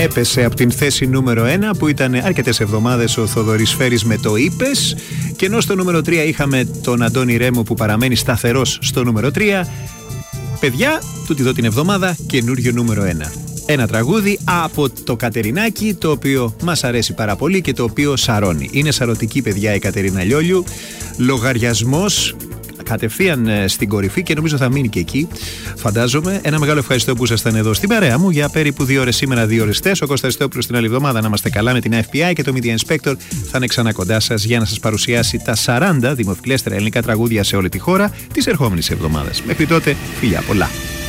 Έπεσε από την θέση νούμερο 1 που ήταν αρκετές εβδομάδες ο Θοδωρής Φέρης με το «Είπες», και ενώ στο νούμερο 3 είχαμε τον Αντώνη Ρέμο που παραμένει σταθερός στο νούμερο 3. Παιδιά, τούτη εδώ την εβδομάδα καινούριο νούμερο 1. Ένα τραγούδι από το Κατερινάκι, το οποίο μας αρέσει πάρα πολύ και το οποίο σαρώνει. Είναι σαρωτική, παιδιά, η Κατερίνα Λιόλιου. Λογαριασμός κατευθείαν στην κορυφή και νομίζω θα μείνει και εκεί, φαντάζομαι. Ένα μεγάλο ευχαριστώ που ήσασταν εδώ στην παρέα μου για περίπου 2 ώρες σήμερα, 2 ώρες χθες. Ο Κώστας Στόπουλος την άλλη εβδομάδα να είμαστε καλά με την FPI και το Media Inspector θα είναι ξανά κοντά σας για να σας παρουσιάσει τα 40 δημοφιλέστερα ελληνικά τραγούδια σε όλη τη χώρα της ερχόμενης εβδομάδας. Μέχρι τότε, φιλιά πολλά.